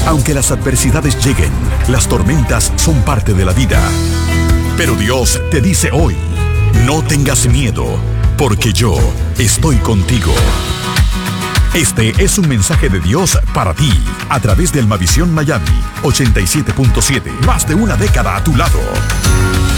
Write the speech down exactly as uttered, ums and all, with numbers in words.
Aunque las adversidades lleguen, las tormentas son parte de la vida. Pero Dios te dice hoy, no tengas miedo, porque yo estoy contigo. Este es un mensaje de Dios para ti, a través de Almavisión Miami ochenta y siete punto siete, más de una década a tu lado.